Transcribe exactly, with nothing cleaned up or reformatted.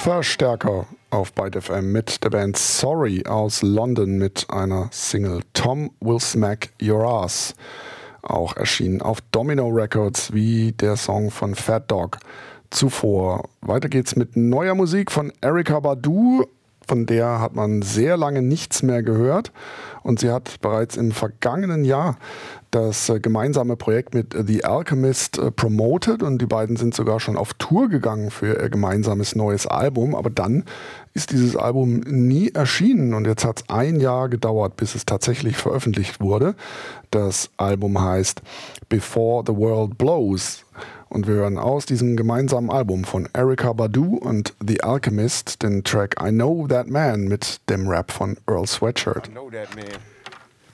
Verstärker auf Byte F M mit der Band Sorry aus London mit einer Single Tom Will Smack Your Ass. Auch erschienen auf Domino Records wie der Song von Fat Dog zuvor. Weiter geht's mit neuer Musik von Erykah Badu. Von der hat man sehr lange nichts mehr gehört und sie hat bereits im vergangenen Jahr das äh, gemeinsame Projekt mit The Alchemist äh, promoted und die beiden sind sogar schon auf Tour gegangen für ihr gemeinsames neues Album, aber dann ist dieses Album nie erschienen und jetzt hat es ein Jahr gedauert, bis es tatsächlich veröffentlicht wurde. Das Album heißt Before the World Blows. Und wir hören aus diesem gemeinsamen Album von Erykah Badu und The Alchemist den Track I Know That Man mit dem Rap von Earl Sweatshirt. I know that man.